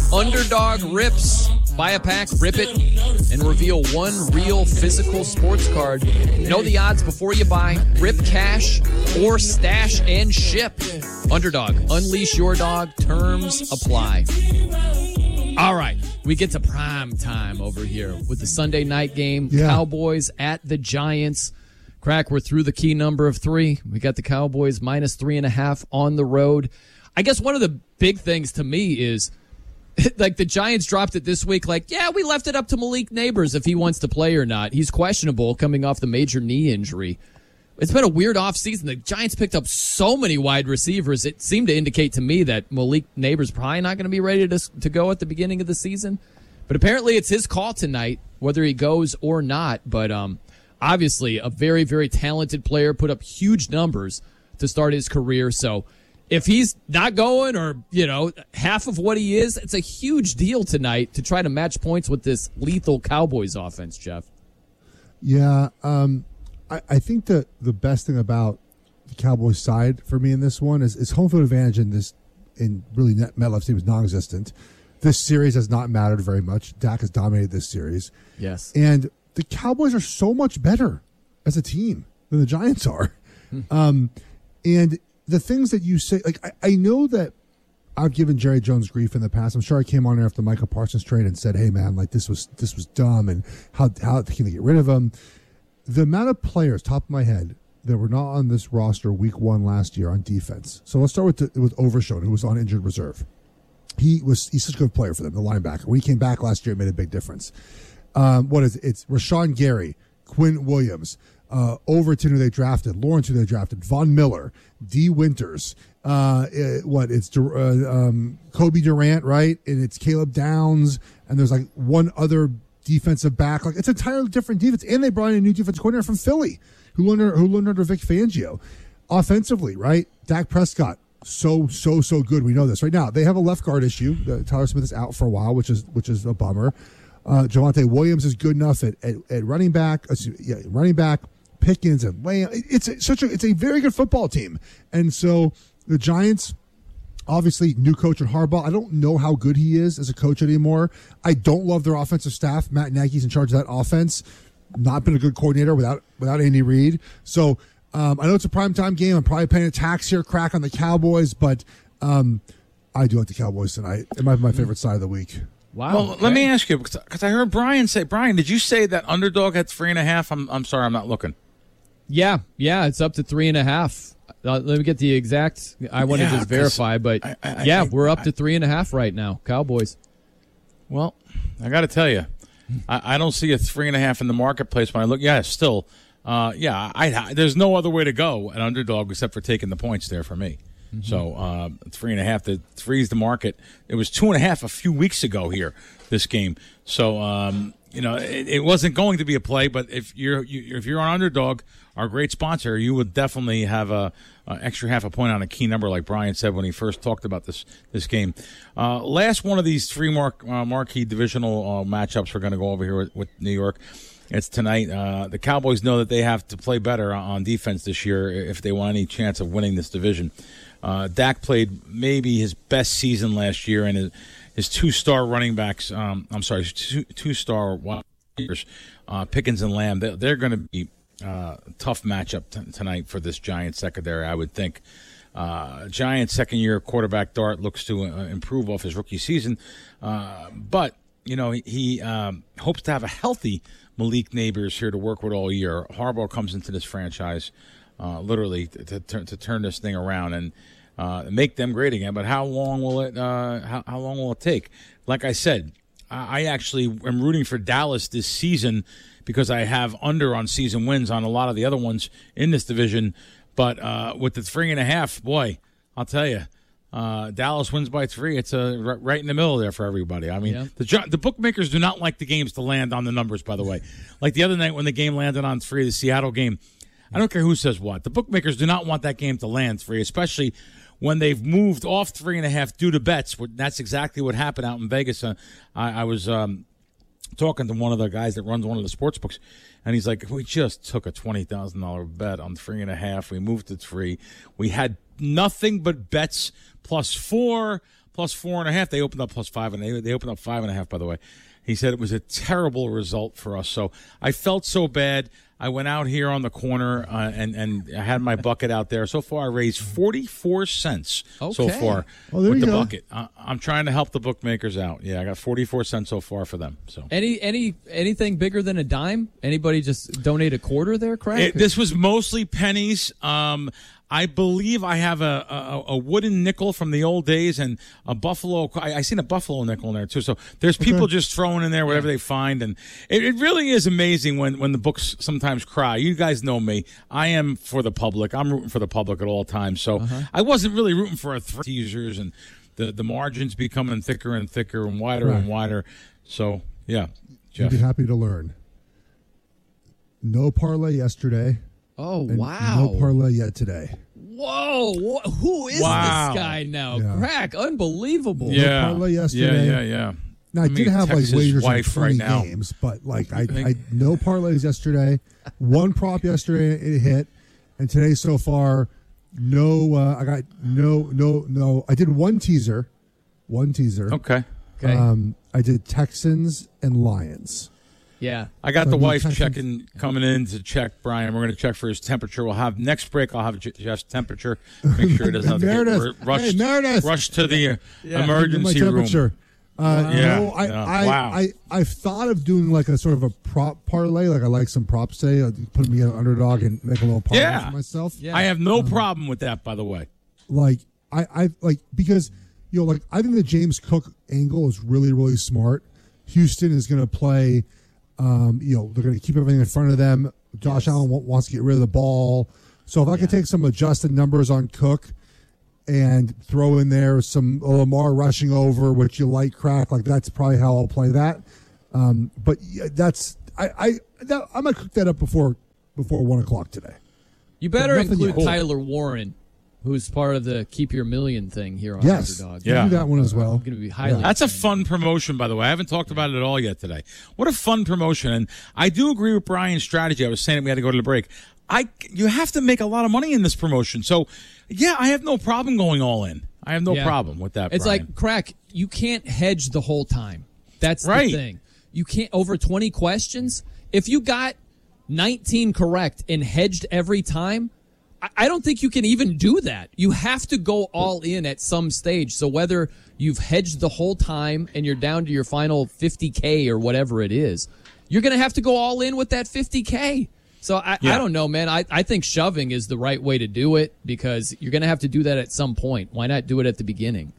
Underdog rips. Buy a pack, rip it, and reveal one real physical sports card. Know the odds before you buy. Rip cash or stash and ship. Underdog. Unleash your dog. Terms apply. All right. We get to prime time over here with the Sunday night game. Yeah. Cowboys at the Giants. Crack, we're through the key number of 3. We got the Cowboys minus 3.5 on the road. I guess one of the big things to me is, like, the Giants dropped it this week. Like, yeah, we left it up to Malik Neighbors if he wants to play or not. He's questionable coming off the major knee injury. It's been a weird offseason. The Giants picked up so many wide receivers. It seemed to indicate to me that Malik Neighbors probably not going to be ready to go at the beginning of the season. But apparently it's his call tonight, whether he goes or not. But obviously a very, very talented player, put up huge numbers to start his career. So if he's not going or, half of what he is, it's a huge deal tonight to try to match points with this lethal Cowboys offense, Jeff. Yeah, I think that the best thing about the Cowboys side for me in this one is home field advantage in really MetLife Stadium is non-existent. This series has not mattered very much. Dak has dominated this series. Yes. And the Cowboys are so much better as a team than the Giants are. And the things that you say, like, I know that I've given Jerry Jones grief in the past. I'm sure I came on there after the Micah Parsons trade and said, hey, man, like, this was dumb, and how can they get rid of him? The amount of players, top of my head, that were not on this roster week 1 last year on defense. So let's start with Overshown, who was on injured reserve. He's such a good player for them, the linebacker. When he came back last year, it made a big difference. It's Rashawn Gary, Quinn Williams, Overton, who they drafted, Lawrence, who they drafted, Von Miller, D. Winters, Kobe Durant, right? And it's Caleb Downs, and there's like one other defensive back. Like, it's an entirely different defense. And they brought in a new defensive coordinator from Philly who learned under Vic Fangio. Offensively, right? Dak Prescott, so good. We know this right now. They have a left guard issue. Tyler Smith is out for a while, which is a bummer. Javonte Williams is good enough at running back. Running back, Pickens and Lamb. It's a very good football team. And so the Giants, obviously, new coach in Harbaugh. I don't know how good he is as a coach anymore. I don't love their offensive staff. Matt Nagy's in charge of that offense. Not been a good coordinator without Andy Reid. So I know it's a primetime game. I'm probably paying a tax here, Crack, on the Cowboys, but I do like the Cowboys tonight. It might be my favorite side of the week. Wow. Well, let me ask you, because I heard Brian say, did you say that underdog had 3.5? I'm sorry, I'm not looking. Yeah, it's up to 3.5. Let me get the exact. I want to just verify, but we're up to 3.5 right now. Cowboys. Well, I got to tell you, I don't see a 3.5 in the marketplace when I look. Yeah, still, there's no other way to go at underdog except for taking the points there for me. Mm-hmm. So 3.5. The 3 is the market. It was 2.5 a few weeks ago here. This game. So it wasn't going to be a play, but if you're on underdog, our great sponsor, you would definitely have a extra half a point on a key number, like Brian said when he first talked about this game. Last one of these 3 marquee divisional matchups we're going to go over here with New York. It's tonight. The Cowboys know that they have to play better on defense this year if they want any chance of winning this division. Dak played maybe his best season last year, and his 2-star running backs, two-star wide receivers, Pickens and Lamb, they're going to be a tough matchup tonight for this Giants secondary, I would think. Giants second-year quarterback Dart looks to improve off his rookie season, but he hopes to have a healthy Malik Neighbors here to work with all year. Harbaugh comes into this franchise literally to turn this thing around and make them great again. But how long will it? How long will it take? Like I said, I actually am rooting for Dallas this season because I have under on season wins on a lot of the other ones in this division. But with the 3.5, boy, I'll tell you, Dallas wins by 3. It's right in the middle there for everybody. I mean, the bookmakers do not like the games to land on the numbers, by the way. Like the other night when the game landed on 3, the Seattle game, I don't care who says what. The bookmakers do not want that game to land 3, especially when they've moved off 3.5 due to bets. That's exactly what happened out in Vegas. I was talking to one of the guys that runs one of the sports books, and he's like, we just took a $20,000 bet on 3.5. We moved to 3. We had nothing but bets +4, plus 4.5. They opened up plus 5, and they opened up 5.5. By the way, he said it was a terrible result for us. So I felt so bad. I went out here on the corner and I had my bucket out there. So far, I raised 44 cents so far with the bucket. I'm trying to help the bookmakers out. Yeah, I got 44 cents so far for them. So anything bigger than a dime? Anybody just donate a quarter there, Craig? This was mostly pennies. I believe I have a wooden nickel from the old days and a buffalo. I seen a buffalo nickel in there too. So there's people just throwing in there whatever they find, and it really is amazing when the books sometimes cry. You guys know me. I am for the public. I'm rooting for the public at all times. So I wasn't really rooting for a teasers, and the margins becoming thicker and thicker and wider and wider. So yeah, Jeff. You'd be happy to learn. No parlay yesterday. Oh, and wow. No parlay yet today. Whoa. Who is this guy now? Yeah. Crack. Unbelievable. Yeah. No parlay yesterday. Yeah. Now, I did have wagers on 20 now. games, but I no parlays yesterday. One prop yesterday, it hit. And today so far, I got no. I did one teaser. Okay. I did Texans and Lions. Yeah. I got the wife coming in to check Brian. We're going to check for his temperature. We'll have next break. I'll have Jeff's temperature. Make sure it doesn't have to get rushed to the emergency room. I've thought of doing like a sort of a prop parlay. Like I like some props today. Put me an underdog and make a little parlay for myself. Yeah. I have no problem with that, by the way. Like because I think the James Cook angle is really, really smart. Houston is going to play. They're going to keep everything in front of them. Josh Allen wants to get rid of the ball. So if I could take some adjusted numbers on Cook and throw in there some Lamar rushing over, which you like, Crack, like that's probably how I'll play that. But that's I'm going to cook that up before 1 o'clock today. You better include Tyler Warren, who's part of the Keep Your Million thing here on Underdog. Yeah, do that one as well. Going to be highly. That's a fun promotion, by the way. I haven't talked about it at all yet today. What a fun promotion! And I do agree with Brian's strategy. I was saying that we had to go to the break. You have to make a lot of money in this promotion. So, yeah, I have no problem going all in. I have no problem with that. It's Brian. like, Crack, you can't hedge the whole time. That's the thing. You can't over 20 questions. If you got 19 correct and hedged every time, I don't think you can even do that. You have to go all in at some stage. So whether you've hedged the whole time and you're down to your final 50K or whatever it is, you're going to have to go all in with that 50K. So I don't know, man. I think shoving is the right way to do it because you're going to have to do that at some point. Why not do it at the beginning?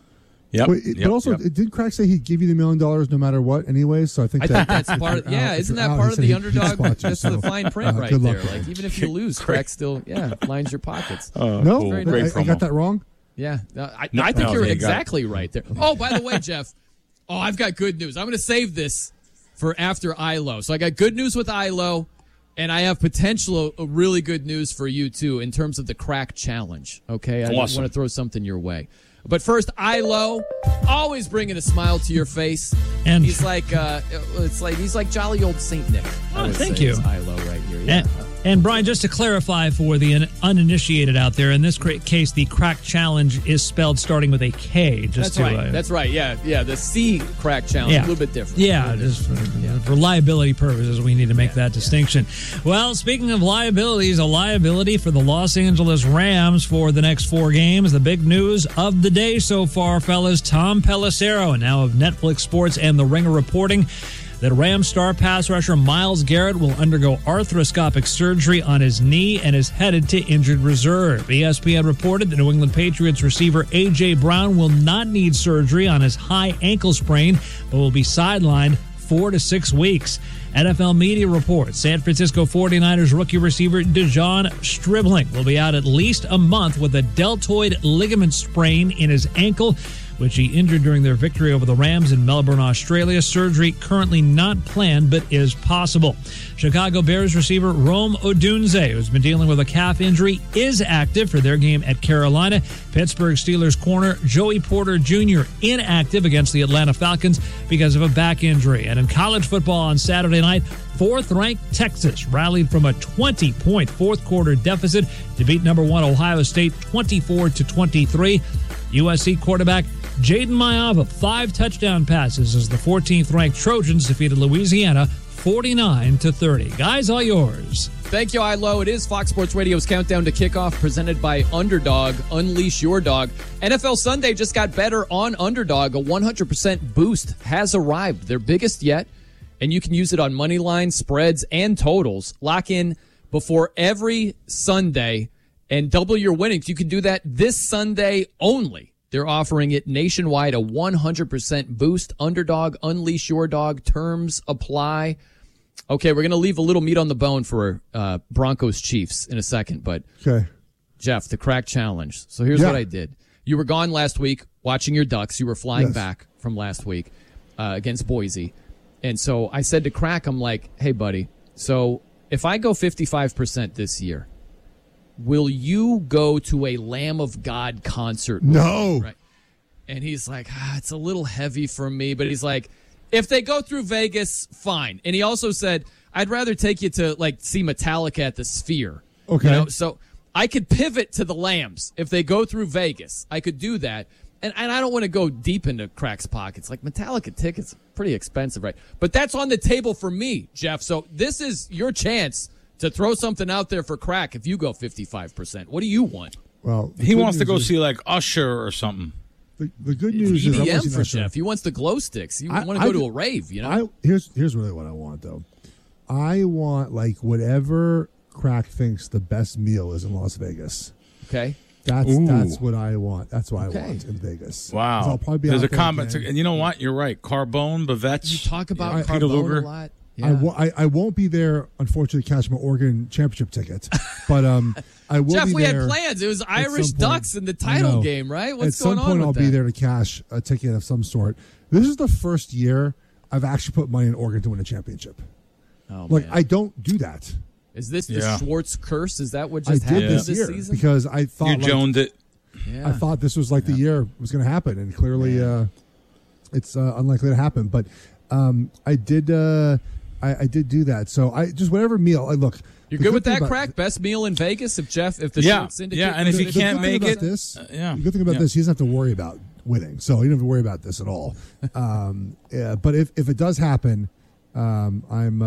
But also, did Crack say he'd give you the $1 million no matter what anyway? So I think that's part of isn't that part of the Underdog? That's the fine print right there. Like, even if you lose, Crack still, lines your pockets. No, I got that wrong? Yeah. I think you're exactly right there. Oh, by the way, Jeff, I've got good news. I'm going to save this for after ILO. So I got good news with ILO, and I have potential really good news for you, too, in terms of the Crack Challenge. Okay? I want to throw something your way. But first, ILO, always bringing a smile to your face. And he's like, he's like jolly old Saint Nick. Oh, thank you. ILO right here. Yeah. And Brian, just to clarify for the uninitiated out there, in this case, the Crack Challenge is spelled starting with a K. That's right. That's right. Yeah. The C Crack Challenge, a little bit different. Yeah, just for liability purposes, we need to make that distinction. Well, speaking of liabilities, a liability for the Los Angeles Rams for the next 4 games. The big news of the day so far, fellas, Tom Pelissero, now of Netflix Sports and The Ringer, reporting that Rams star pass rusher Myles Garrett will undergo arthroscopic surgery on his knee and is headed to injured reserve. ESPN reported that New England Patriots receiver A.J. Brown will not need surgery on his high ankle sprain, but will be sidelined 4 to 6 weeks. NFL media reports San Francisco 49ers rookie receiver Dejon Stribling will be out at least a month with a deltoid ligament sprain in his ankle, which he injured during their victory over the Rams in Melbourne, Australia. Surgery currently not planned, but is possible. Chicago Bears receiver Rome Odunze, who's been dealing with a calf injury, is active for their game at Carolina. Pittsburgh Steelers corner Joey Porter Jr. inactive against the Atlanta Falcons because of a back injury. And in college football on Saturday night, 4th-ranked Texas rallied from a 20-point fourth-quarter deficit to beat number 1 Ohio State 24-23. USC quarterback Jaden Mayava, 5 touchdown passes as the 14th-ranked Trojans defeated Louisiana 49-30. Guys, all yours. Thank you, Ilo. It is Fox Sports Radio's Countdown to Kickoff, presented by Underdog. Unleash your dog. NFL Sunday just got better on Underdog. A 100% boost has arrived, their biggest yet, and you can use it on money lines, spreads, and totals. Lock in before every Sunday and double your winnings. You can do that this Sunday only. They're offering it nationwide, a 100% boost. Underdog, unleash your dog. Terms apply. Okay, we're going to leave a little meat on the bone for Broncos Chiefs in a second, but Okay. Jeff, the crack challenge. So here's what I did. You were gone last week watching your Ducks. You were flying back from last week against Boise. And so I said to Crack, I'm like, hey, buddy, so if I go 55% this year, will you go to a Lamb of God concert? No. Right? And he's like, it's a little heavy for me. But he's like, if they go through Vegas, fine. And he also said, I'd rather take you to like see Metallica at the Sphere. Okay. You know? So I could pivot to the Lambs if they go through Vegas. I could do that. And I don't want to go deep into Crack's pockets. Like Metallica tickets, pretty expensive, right? But that's on the table for me, Jeff. So this is your chance to throw something out there for Crack if you go 55%. What do you want? Well, He wants to go see like Usher or something. The good news is I'm EDM actually for not sure. Jeff. He wants the glow sticks. You want to I go to ju- a rave, you know? Here's really what I want though. I want like whatever Crack thinks the best meal is in Las Vegas. Okay. That's what I want. That's what Okay. I want in Vegas. 'Cause Wow. I'll probably be There's out a there comment. again. And you know what? You're right. Carbone, Bavets. You talk about Peter Carbone Luger. a lot. I won't be there, unfortunately, to catch my Oregon championship ticket. But I will Jeff, be we there. had plans. It was Irish some point. Ducks in the I title know. game, right? What's At going some on point, with I'll that? be there to cash a ticket of some sort. This is the first year I've actually put money in Oregon to win a championship. Oh, Like, man. I don't do that. Is this the Yeah. Schwartz curse? Is that what I just did happened this year season? because I thought You joned it. Yeah. I thought this was like the year was going to happen, and clearly it's unlikely to happen. But I did do that. So I just whatever meal. Look, You're the good with thing that, about- Crack? Best meal in Vegas? If the Yeah. Schwartz syndicate Yeah, and if goes you to the can't good thing make about it, this, yeah. the good thing about Yeah. this, he doesn't have to worry about winning. So he doesn't have to worry about this at all. But if it does happen, I'm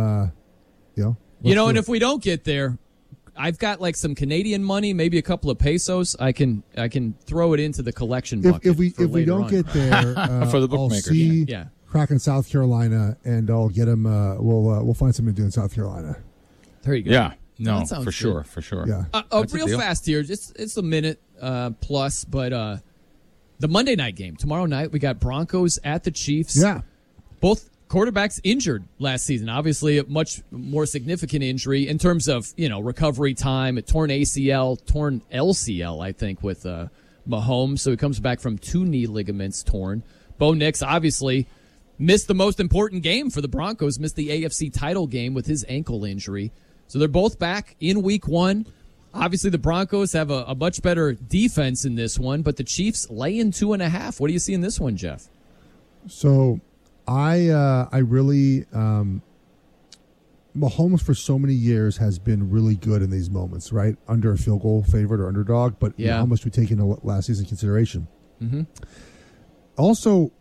You know, and if we don't get there, I've got like some Canadian money, maybe a couple of pesos. I can throw it into the collection bucket. if we for later don't on. get there, For the I'll bookmakers. see Yeah. Crack in South Carolina, and I'll get him. We'll find something to do in South Carolina. There you go. Yeah. No, That sounds for good. sure. For sure. Yeah. That's a Real deal. fast here. It's a minute plus, but the Monday night game tomorrow night, we got Broncos at the Chiefs. Yeah. Both quarterbacks injured last season. Obviously, a much more significant injury in terms of recovery time. A torn ACL, torn LCL, I think, with Mahomes. So he comes back from 2 knee ligaments torn. Bo Nix obviously missed the most important game for the Broncos. Missed the AFC title game with his ankle injury. So they're both back in Week 1. Obviously, the Broncos have a much better defense in this one, but the Chiefs laying 2.5. What do you see in this one, Jeff? So I really Mahomes for so many years has been really good in these moments, right? Under a field goal favorite or underdog, but how much we take into last season consideration. Mm-hmm. Also,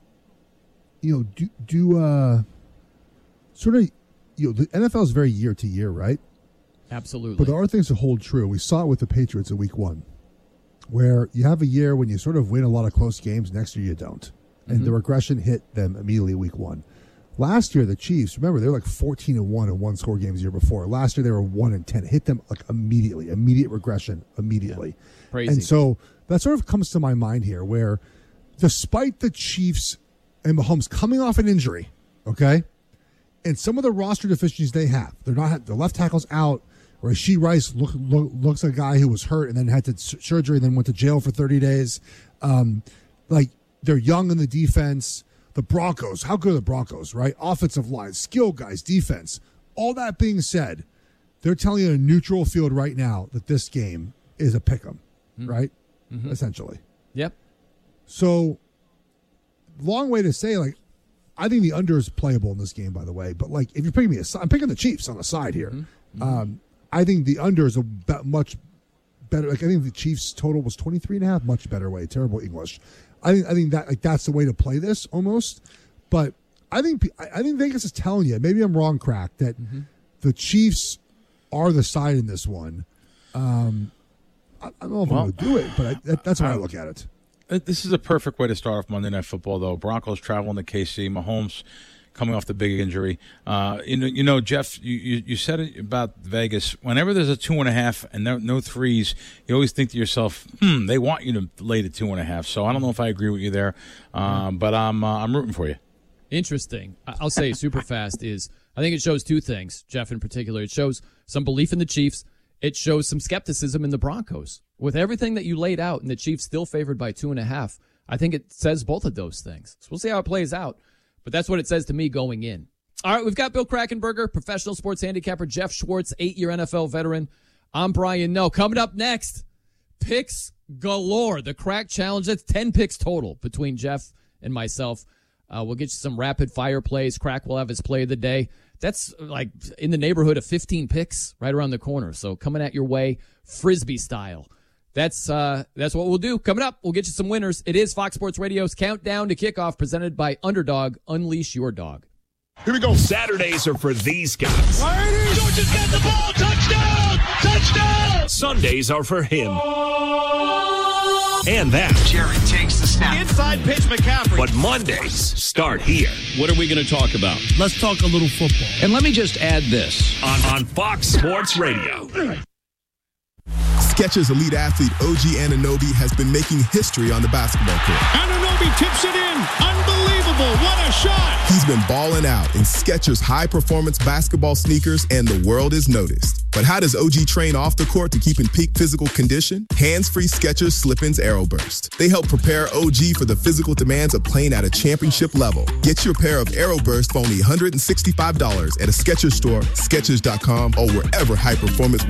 do sort of the NFL is very year to year, right? Absolutely. But there are things that hold true. We saw it with the Patriots in Week 1, where you have a year when you sort of win a lot of close games. Next year you don't, and the regression hit them immediately Week 1. Last year the Chiefs, remember, they were like 14-1 in one-score games the year before. Last year they were 1-10. Hit them like immediately, immediate regression immediately. Yeah. Crazy. And so that sort of comes to my mind here, where despite the Chiefs and Mahomes coming off an injury, okay, and some of the roster deficiencies they have, the left tackle's out. Rashee Rice looks like a guy who was hurt and then had to surgery and then went to jail for 30 days. Like, they're young in the defense. The Broncos, how good are the Broncos, right? Offensive line, skill guys, defense. All that being said, they're telling you in a neutral field right now that this game is a pick 'em, right? Mm-hmm. Essentially. Yep. So, long way to say, like, I think the under is playable in this game, by the way. But, like, if you're picking me, I'm picking the Chiefs on the side here. Mm-hmm. I think the under is a much better. Like I think the Chiefs total was 23.5. Much better way. Terrible English. I think that like that's the way to play this almost. But I think Vegas is telling you. Maybe I'm wrong, Crack, that the Chiefs are the side in this one. I don't know if I'm going to do it, but that's how I look at it. This is a perfect way to start off Monday Night Football, though. Broncos traveling to KC. Mahomes coming off the big injury. You know, Jeff, you said it about Vegas. Whenever there's a 2.5 and no threes, you always think to yourself, they want you to lay the 2.5. So I don't know if I agree with you there, but I'm rooting for you. Interesting. I'll say super fast is I think it shows two things, Jeff in particular. It shows some belief in the Chiefs. It shows some skepticism in the Broncos. With everything that you laid out and the Chiefs still favored by 2.5, I think it says both of those things. So we'll see how it plays out. But that's what it says to me going in. All right, we've got Bill Krackomberger, professional sports handicapper, Jeff Schwartz, 8-year NFL veteran. I'm Brian Noe. Coming up next, picks galore. The Crack Challenge. That's 10 picks total between Jeff and myself. We'll get you some rapid fire plays. Crack will have his play of the day. That's like in the neighborhood of 15 picks right around the corner. So coming at your way, Frisbee style. That's what we'll do. Coming up, we'll get you some winners. It is Fox Sports Radio's Countdown to Kickoff presented by Underdog. Unleash your dog. Here we go. Saturdays are for these guys. Georgia's got the ball. Touchdown! Touchdown! Sundays are for him. And that. Jared takes the snap. Inside pitch, McCaffrey. But Mondays start here. What are we going to talk about? Let's talk a little football. And let me just add this. On Fox Sports Radio. Skechers elite athlete OG Anunoby has been making history on the basketball court. Anunoby tips it in. Unbelievable. What a shot. He's been balling out in Skechers high-performance basketball sneakers, and the world is noticed. But how does OG train off the court to keep in peak physical condition? Hands-free Skechers Slip-ins Aeroburst. They help prepare OG for the physical demands of playing at a championship level. Get your pair of Aeroburst for only $165 at a Skechers store, Skechers.com, or wherever high-performance